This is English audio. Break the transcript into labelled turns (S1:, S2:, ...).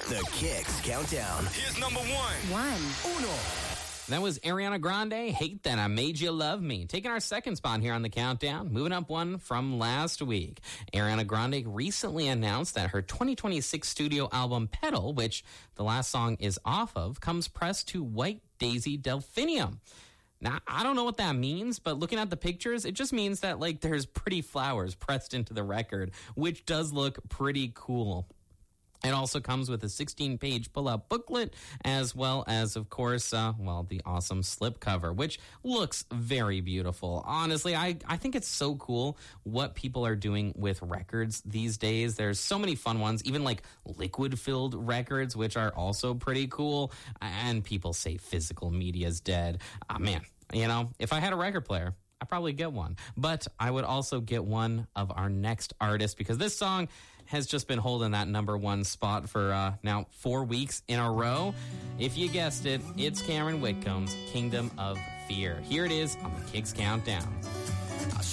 S1: The Kicks Countdown.
S2: Here's number one.
S1: Uno.
S3: That was Ariana Grande, Hate That I Made You Love Me. Taking our second spot here on the countdown, moving up one from last week. Ariana Grande recently announced that her 2026 studio album, Petal, which the last song is off of, comes pressed to White Daisy Delphinium. Now, I don't know what that means, but looking at the pictures, it just means that, like, there's pretty flowers pressed into the record, which does look pretty cool. It also comes with a 16-page pull-out booklet, as well as, of course, the awesome slipcover, which looks very beautiful. Honestly, I think it's so cool what people are doing with records these days. There's so many fun ones, even like liquid-filled records, which are also pretty cool. And people say physical media is dead. Man, if I had a record player, I'd probably get one. But I would also get one of our next artist, because this song has just been holding that number one spot for now 4 weeks in a row. If you guessed it, it's Cameron Whitcomb's Kingdom of Fear. Here it is on the Kicks Countdown.